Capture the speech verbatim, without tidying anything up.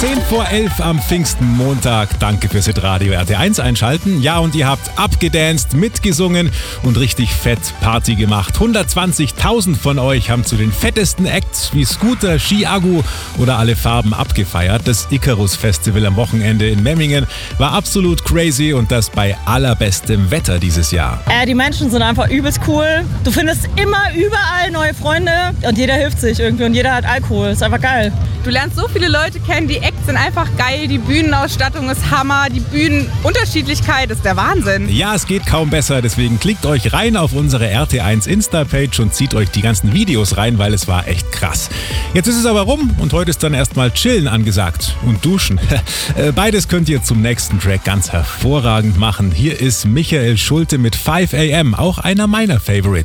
zehn vor elf am Pfingstenmontag. Danke fürs Radio R T eins einschalten. Ja, und ihr habt abgedanced, mitgesungen und richtig fett Party gemacht. hundertzwanzigtausend von euch haben zu den fettesten Acts wie Scooter, Ski-Agu oder Alle Farben abgefeiert. Das Icarus Festival am Wochenende in Memmingen war absolut crazy und das bei allerbestem Wetter dieses Jahr. Äh, die Menschen sind einfach übelst cool. Du findest immer überall neue Freunde und jeder hilft sich irgendwie und jeder hat Alkohol. Ist einfach geil. Du lernst so viele Leute kennen, die Acts sind einfach geil, die Bühnenausstattung ist Hammer, die Bühnenunterschiedlichkeit ist der Wahnsinn. Ja, es geht kaum besser, deswegen klickt euch rein auf unsere R T eins Insta-Page und zieht euch die ganzen Videos rein, weil es war echt krass. Jetzt ist es aber rum und heute ist dann erstmal Chillen angesagt und Duschen. Beides könnt ihr zum nächsten Track ganz hervorragend machen. Hier ist Michael Schulte mit five a m, auch einer meiner Favorites.